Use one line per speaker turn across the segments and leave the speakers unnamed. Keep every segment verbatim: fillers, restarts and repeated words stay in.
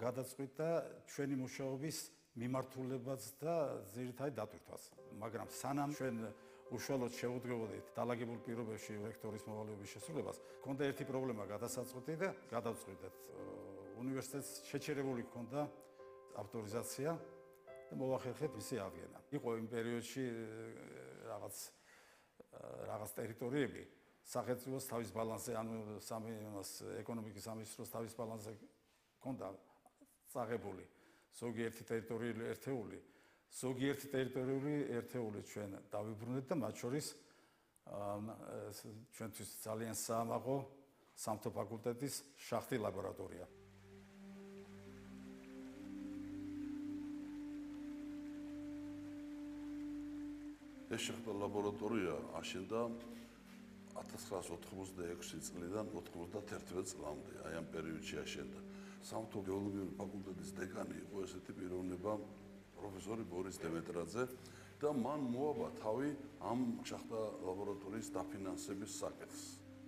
გადაწყვიტა ჩვენი მუშაობის მიმართულებაც და ძირითადი დატვირთვაც. მაგრამ სანამ ჩვენ უშუალოდ შევუდგებოდით დალაგებულ პირობებში რექტორის მოვალეობის შესრულებას, ჰქონდა ერთი პრობლემა გადასაწყვეტი და გადავწყვიტეთ. უნივერსიტეტს შეჩერებული ჰქონდა ავტორიზაცია და მოვახერხეთ მისი აღდგენა. იყო იმ პერიოდში რაღაც რაღაც ტერიტორიები სახელმწიფოს თავის ბალანსზე, ანუ სამი იმას ეკონომიკის სამინისტროს თავის ბალანსზე ჰქონდა წაღებული. ზოგიერთი ტერიტორიული ერთეული, ზოგიერთი ტერიტორიული ერთეული ჩვენ დავიბრუნეთ და მათ შორის ჩვენთვის ძალიან საამაყო სამთო ფაკულტეტის შახტი ლაბორატორია.
ეს შახტი ლაბორატორია აშენდა ათას ცხრაას ოთხმოცდაექვსი წლიდან ოთხმოცდაათი წლამდე, აი ამ პერიოდში აშენდა. სამთო გეოლოგიური ფაკულტეტის დეკანი იყო ესეთი პიროვნება პროფესორი ბორის დემეტრაძე და მან მოაბა თავი ამ შახტა ლაბორატორიის დაფინანსების საკითხს.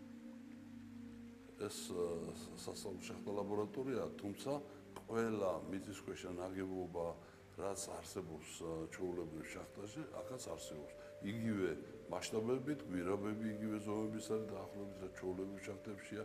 ეს სასწავლო შახტა ლაბორატორია, თუმცა ყველა მიწისქვეშა ნაგებობა რაც არსებობს ჩვეულებრივ შახტაში, აქაც არსებობს. იგივე მასშტაბებით, გვირაბები იგივე ზომების არის დაახლოებით რაც ჩვეულებრივ შახტებშია.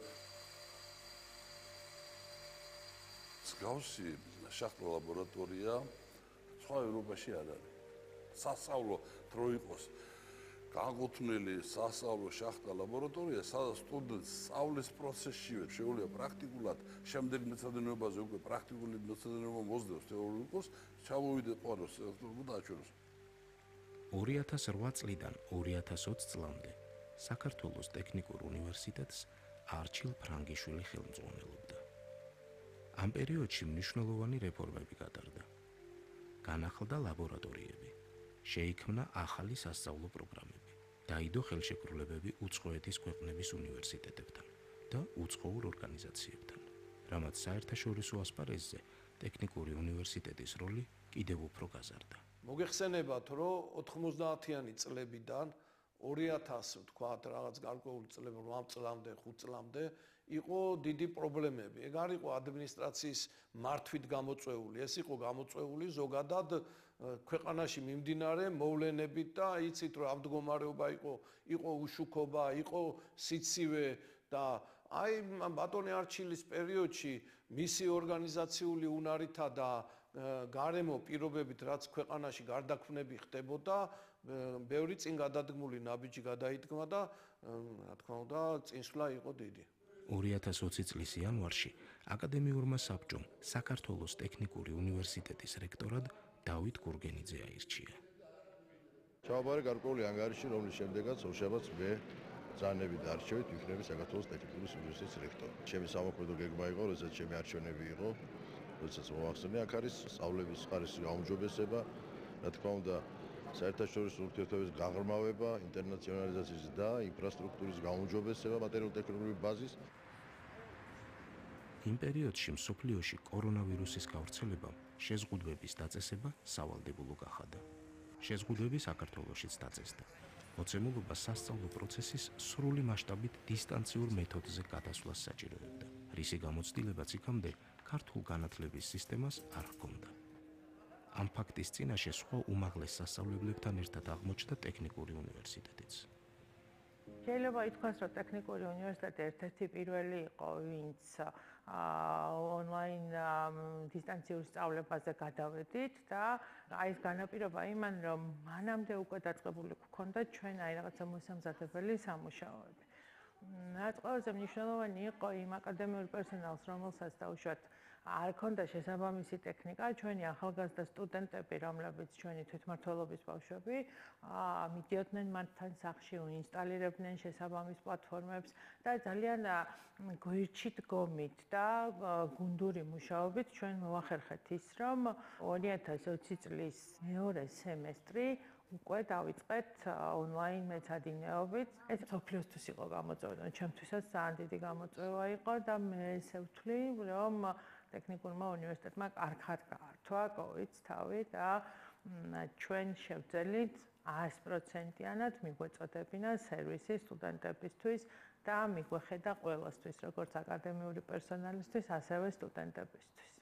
მსგავსი შახტა ლაბორატორია სხვა ევროპაში არ არის. სასწავლო დრო იყოს განკუთვნილი სასწავლო შახტა ლაბორატორია, სადაც სტუდენტს სწავლის პროცესშივე შეუძლია პრაქტიკულად შემდეგ მეცადინეობაზე უკვე პრაქტიკული მეცადინეობა მოსდევს თეორიულს, ჩამოვიდე ყვაროს და დააჩვენოს.
ორი ათას რვა წლიდან ორი ათას ოცი წლამდე საქართველოს ტექნიკურ უნივერსიტეტს არჩილ ფრანგიშვილი ხელმძღვანელობდა. ამ პერიოდში მნიშვნელოვანი რეფორმები გატარდა. განახლდა ლაბორატორიები, შეიქმნა ახალი სასწავლო პროგრამები, დაიდო ხელშეკრულებები უცხოეთის ქვეყნების უნივერსიტეტებთან და უცხოურ ორგანიზაციებთან, რამაც საერთაშორისო ასპარეზზე ტექნიკური უნივერსიტეტის როლი კიდევ უფრო გაზარდა.
მოგეხსენებათ, რომ ოთხმოცდაათიანი წლებიდან ორი ათას თქვათ რაღაც გარკვეული წლები რვა წლამდე, ხუთ წლამდე იყო დიდი პრობლემები. ეგ არ იყო ადმინისტრაციის მართვით გამოწვეული, ეს იყო გამოწვეული ზოგადად ქვეყანაში მიმდინარე მოვლენებით და იცით რომ ამ მდგომარეობა იყო, იყო უშუქობა, იყო სიცივე და აი ბატონი არჩილის პერიოდში მისი ორგანიზაციული უნარითა და გარემო პირობებით რაც ქვეყანაში გარდაქმნები ხდებოდა, ბევრი წინ გადადგმული ნაბიჯი გადაიდგმა და რა თქმა უნდა წინსვლა იყო დიდი.
ორი ათას ოცი წლის იანვარში აკადემიურმა საბჭომ საქართველოს ტექნიკური უნივერსიტეტის რექტორად დავით გურგენიძე აირჩია.
ჩავაბარე გარკვეული ანგარიში, რომლის შემდეგაც უშაბათს მე ძანები დარჩევით ვიქნები საქართველოს ტექნიკური უნივერსიტეტის რექტორი. ჩემი სამოქმედო გეგმა იყო, როდესაც ჩემი არჩევნები იყო, როდესაც მოვახსენე, აქ არის სწავლების ხარისხის გაუმჯობესება, რა თქმა უნდა, საერთაშორისო ურთიერთობების გაღრმავება, ინტერნაციონალიზაციის და ინფრასტრუქტურის გაუმჯობესება მატერიალურ-ტექნიკური ბაზის.
იმ პერიოდში მსოფლიოში კორონავირუსის გავრცელებამ შეზღუდვების დაწესება სავალდებულო გახადა. შეზღუდვები საქართველოშიც დაწესდა. მოცემულობა სასწავლო პროცესის სრული მასშტაბით დისტანციურ მეთოდზე გადასვლას საჭიროებდა, რისი გამოცდილებაც იქამდე ქართულ განათლების სისტემას არ ჰქონდა. ამ ფაქტის წინაშე სხვა უმაღლეს სასწავლებლებთან ერთად აღმოჩნდა ტექნიკური უნივერსიტეტიც.
შეიძლება ითქვას, რომ ტექნიკური უნივერსიტეტი ერთ-ერთი პირველი იყო, ვინც ონლაინ დისტანციურ სწავლებაზე გადავედით და აი ეს განაპირობა იმან, რომ მანამდე უკვე დაწყებული გქონდა ჩვენ აი რაღაცა მოსამზადებელი სამუშაოები. რაც ყველაზე მნიშვნელოვანი იყო იმ აკადემიურ პერსონალს, რომელსაც დაუშვათ არ ქონდა შესაბამისი ტექნიკა, ჩვენი ახალგაზრდა სტუდენტები, რომლებიც ჩვენი თვითმმართველობის ბავშვები, მიდიოდნენ მათთან სახლში, ინსტალირებდნენ შესაბამის პლატფორმებს და ძალიან გვირჩი დგომით და გუნდური მუშაობით ჩვენ მოვახერხეთ ის, რომ ორი ათას ოცი წლის მეორე სემესტრი უკვე დავიწყეთ ონლაინ მეცადინეობით. ეს მსოფლიოსთვის იყო გამოწვევა, ჩემთვისაც ძალიან დიდი გამოწვევა იყო და მე ესე ვთვლი, რომ ტექნიკურმა უნივერსიტეტმა კარგად გაართვა კოვიდს თავი და ჩვენ შევძელით ას პროცენტიანად მიგვეწოდებინა სერვისი სტუდენტებისთვის და მიგვეხედა ყველასთვის, როგორც აკადემიური პერსონალისთვის, ასევე სტუდენტებისთვის.